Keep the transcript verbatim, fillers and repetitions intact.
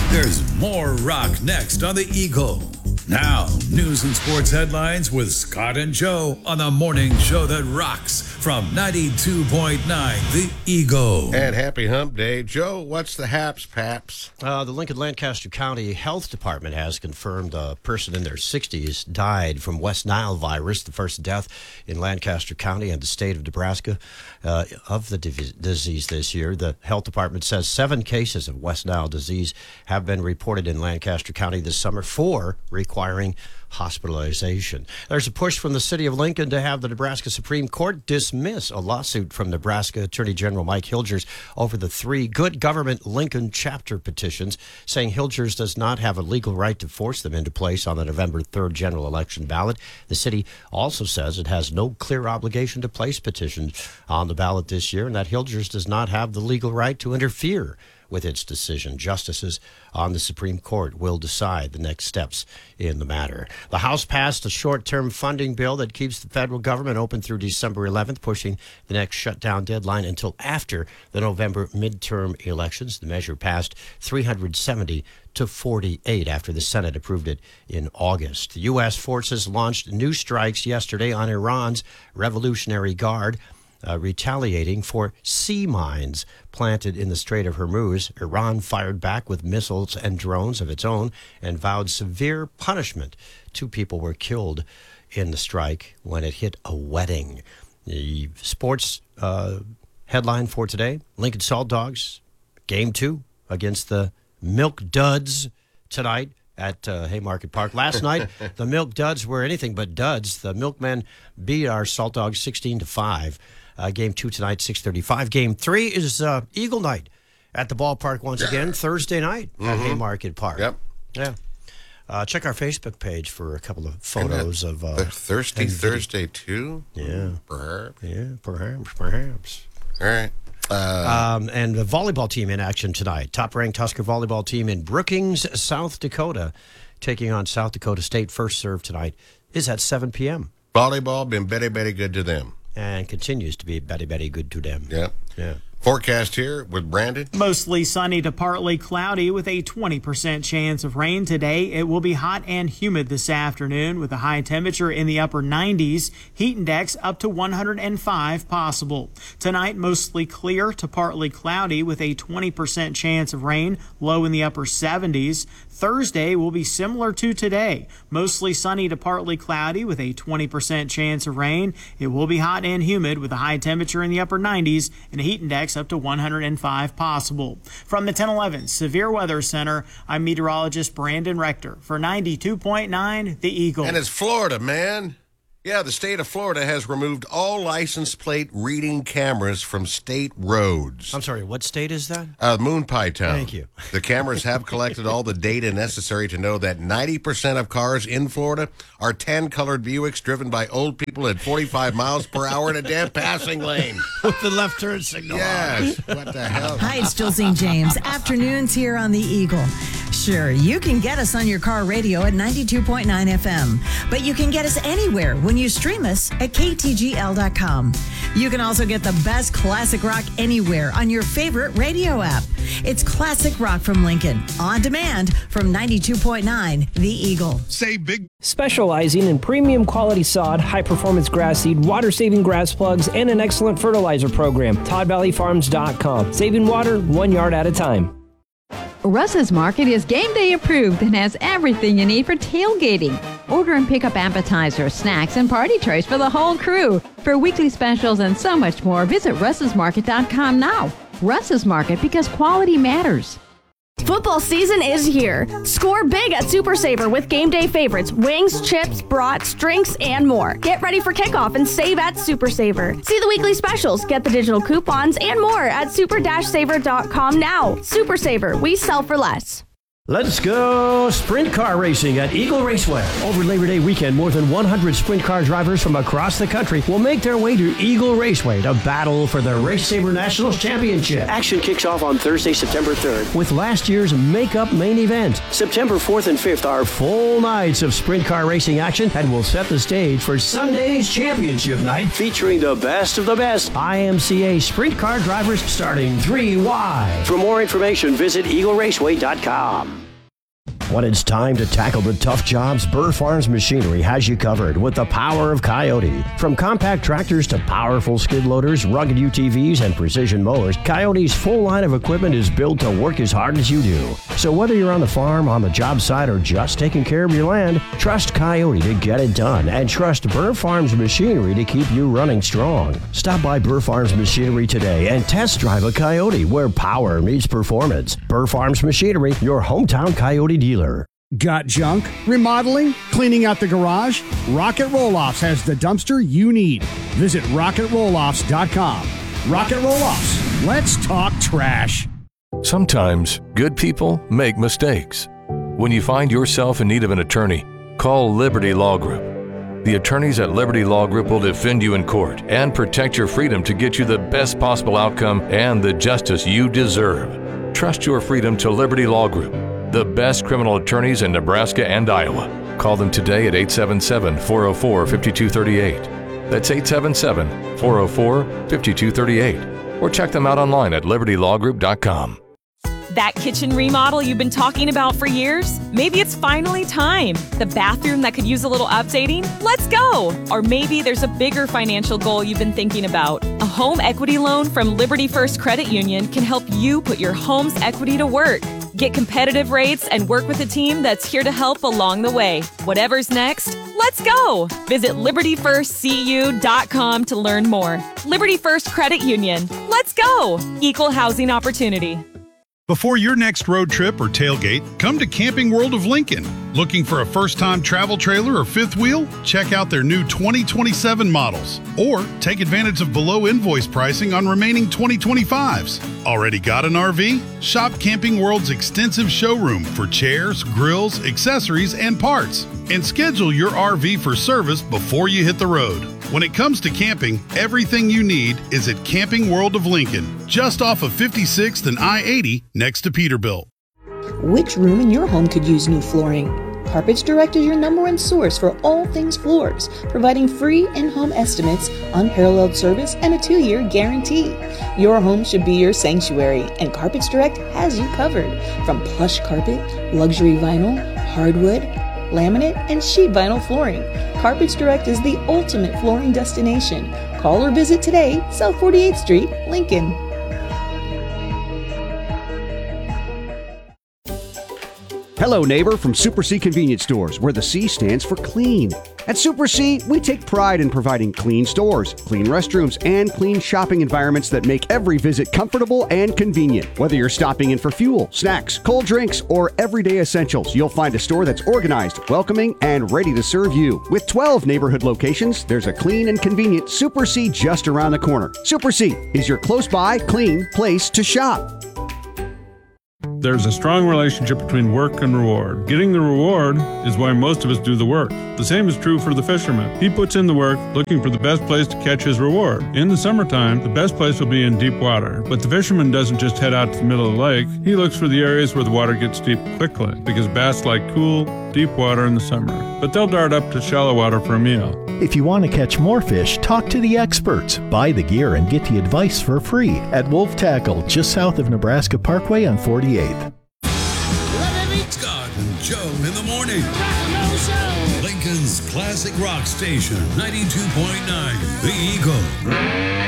There's more rock next on the Eagle. Now, news and sports headlines with Scott and Joe on the morning show that rocks from ninety-two point nine The Eagle. And happy hump day. Joe, what's the haps, paps? Uh, the Lincoln-Lancaster County Health Department has confirmed a person in their sixties died from West Nile virus, the first death in Lancaster County and the state of Nebraska uh, of the div- disease this year. The health department says seven cases of West Nile disease have been reported in Lancaster County this summer, four requiring hospitalization. There's a push from the city of Lincoln to have the Nebraska Supreme Court dismiss a lawsuit from Nebraska Attorney General Mike Hilgers over the three Good Government Lincoln chapter petitions, saying Hilgers does not have a legal right to force them into place on the November third general election ballot. The city also says it has no clear obligation to place petitions on the ballot this year, and that Hilgers does not have the legal right to interfere with its decision. Justices on the Supreme Court will decide the next steps in the matter. The House passed a short-term funding bill that keeps the federal government open through December eleventh, pushing the next shutdown deadline until after the November midterm elections. The measure passed three hundred seventy to forty-eight after the Senate approved it in August. The U S forces launched new strikes yesterday on Iran's Revolutionary Guard, Uh, retaliating for sea mines planted in the Strait of Hormuz. Iran fired back with missiles and drones of its own and vowed severe punishment. Two people were killed in the strike when it hit a wedding. The sports uh, headline for today, Lincoln Salt Dogs, game two against the Milk Duds tonight at uh, Haymarket Park. Last night, the Milk Duds were anything but duds. The Milkmen beat our Salt Dogs sixteen to five. Uh, game two tonight, six thirty-five. Game three is uh, Eagle Night at the ballpark once again, Thursday night mm-hmm. at Haymarket Park. Yep. Yeah. Uh, check our Facebook page for a couple of photos of... Uh, Thirsty Thursday, too? Yeah. Perhaps. Yeah, perhaps, perhaps. All right. Uh, um, and the volleyball team in action tonight. Top-ranked Husker volleyball team in Brookings, South Dakota, taking on South Dakota State. First serve tonight is at seven p.m. Volleyball been very, very good to them. And continues to be very, very good to them. Yeah. Yeah. Forecast here with Brandon. Mostly sunny to partly cloudy with a twenty percent chance of rain today. It will be hot and humid this afternoon with a high temperature in the upper nineties. Heat index up to one hundred five possible. Tonight, mostly clear to partly cloudy with a twenty percent chance of rain, low in the upper seventies. Thursday will be similar to today. Mostly sunny to partly cloudy with a twenty percent chance of rain. It will be hot and humid with a high temperature in the upper nineties and a heat index up to one hundred five possible. From the ten eleven Severe Weather Center, I'm meteorologist Brandon Rector for ninety-two point nine The Eagle. And it's Florida, man. Yeah, the state of Florida has removed all license plate reading cameras from state roads. I'm sorry, what state is that? Uh, Moon Pie Town. Thank you. The cameras have collected all the data necessary to know that ninety percent of cars in Florida are tan-colored Buicks driven by old people at forty-five miles per hour in a damn passing lane. With the left turn signal. Yes. What the hell? Hi, it's Jill Saint James. Afternoons here on the Eagle. Sure, you can get us on your car radio at ninety-two point nine F M, but you can get us anywhere when you stream us at K T G L dot com. You can also get the best classic rock anywhere on your favorite radio app. It's classic rock from Lincoln, on demand from ninety-two point nine The Eagle. Say big. Specializing in premium quality sod, high-performance grass seed, water-saving grass plugs, and an excellent fertilizer program. Todd Valley Farms dot com. Saving water one yard at a time. Russ's Market is game day approved and has everything you need for tailgating. Order and pick up appetizers, snacks, and party trays for the whole crew. For weekly specials and so much more, visit Russ's Market dot com now. Russ's Market, because quality matters. Football season is here. Score big at Super Saver with game day favorites, wings, chips, brats, drinks, and more. Get ready for kickoff and save at Super Saver. See the weekly specials, get the digital coupons, and more at super saver dot com now. Super Saver, we sell for less. Let's go sprint car racing at Eagle Raceway. Over Labor Day weekend, more than one hundred sprint car drivers from across the country will make their way to Eagle Raceway to battle for the Race Saver Nationals Championship. Action kicks off on Thursday, September third, with last year's makeup main event. September fourth and fifth are full nights of sprint car racing action and will set the stage for Sunday's championship night, featuring the best of the best I M C A sprint car drivers starting three wide. For more information, visit eagle raceway dot com. When it's time to tackle the tough jobs, Burr Farms Machinery has you covered with the power of Coyote. From compact tractors to powerful skid loaders, rugged U T Vs, and precision mowers, Coyote's full line of equipment is built to work as hard as you do. So whether you're on the farm, on the job site, or just taking care of your land, trust Coyote to get it done, and trust Burr Farms Machinery to keep you running strong. Stop by Burr Farms Machinery today and test drive a Coyote where power meets performance. Burr Farms Machinery, your hometown Coyote dealer. Got junk? Remodeling? Cleaning out the garage? Rocket Roll-Offs has the dumpster you need. Visit rocket roll offs dot com. Rocket Roll-Offs. Let's talk trash. Sometimes good people make mistakes. When you find yourself in need of an attorney, call Liberty Law Group. The attorneys at Liberty Law Group will defend you in court and protect your freedom to get you the best possible outcome and the justice you deserve. Trust your freedom to Liberty Law Group, the best criminal attorneys in Nebraska and Iowa. Call them today at eight seven seven, four oh four, five two three eight. That's eight seven seven, four oh four, five two three eight. Or check them out online at liberty law group dot com. That kitchen remodel you've been talking about for years? Maybe it's finally time. The bathroom that could use a little updating? Let's go! Or maybe there's a bigger financial goal you've been thinking about. A home equity loan from Liberty First Credit Union can help you put your home's equity to work. Get competitive rates and work with a team that's here to help along the way. Whatever's next, let's go! Visit liberty first c u dot com to learn more. Liberty First Credit Union. Let's go! Equal housing opportunity. Before your next road trip or tailgate, come to Camping World of Lincoln. Looking for a first-time travel trailer or fifth wheel? Check out their new twenty twenty-seven models. Or take advantage of below invoice pricing on remaining twenty twenty-fives. Already got an R V? Shop Camping World's extensive showroom for chairs, grills, accessories, and parts. And schedule your R V for service before you hit the road. When it comes to camping, everything you need is at Camping World of Lincoln, just off of fifty-sixth and I eighty next to Peterbilt. Which room in your home could use new flooring? Carpets Direct is your number one source for all things floors, providing free in-home estimates, unparalleled service, and a two-year guarantee. Your home should be your sanctuary, and Carpets Direct has you covered. From plush carpet, luxury vinyl, hardwood, laminate, and sheet vinyl flooring, Carpets Direct is the ultimate flooring destination. Call or visit today, South forty-eighth Street, Lincoln. Hello, neighbor, from Super C Convenience Stores, where the C stands for clean. At Super C, we take pride in providing clean stores, clean restrooms, and clean shopping environments that make every visit comfortable and convenient. Whether you're stopping in for fuel, snacks, cold drinks, or everyday essentials, you'll find a store that's organized, welcoming, and ready to serve you. With twelve neighborhood locations, there's a clean and convenient Super C just around the corner. Super C is your close-by, clean place to shop. There's a strong relationship between work and reward. Getting the reward is why most of us do the work. The same is true for the fisherman. He puts in the work looking for the best place to catch his reward. In the summertime, the best place will be in deep water. But the fisherman doesn't just head out to the middle of the lake. He looks for the areas where the water gets deep quickly, because bass like cool, deep water in the summer. But they'll dart up to shallow water for a meal. If you want to catch more fish, talk to the experts. Buy the gear and get the advice for free at Wolf Tackle, just south of Nebraska Parkway on forty-eighth. Scott and Joe in the morning. Lincoln's classic rock station, ninety-two point nine, The Eagle.